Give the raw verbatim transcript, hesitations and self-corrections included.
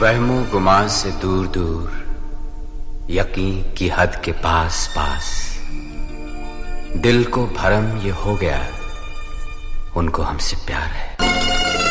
वहमो गुमान से दूर दूर, यकीन की हद के पास पास, दिल को भरम ये हो गया उनको हमसे प्यार है।